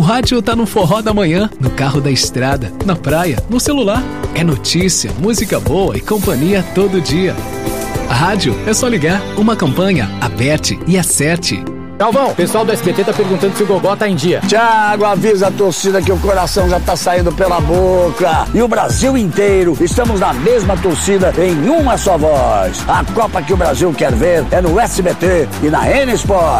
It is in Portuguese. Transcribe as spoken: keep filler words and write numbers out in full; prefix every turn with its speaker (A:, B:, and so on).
A: rádio tá no forró da manhã, no carro da estrada, na praia, no celular. É notícia, música boa e companhia todo dia. A rádio é só ligar. Uma campanha, aperte e acerte.
B: Galvão, o pessoal do S B T tá perguntando se o Gogó tá em dia.
C: Thiago, avisa a torcida que o coração já tá saindo pela boca. E o Brasil inteiro, estamos na mesma torcida em uma só voz. A Copa que o Brasil quer ver é no S B T e na N Sport.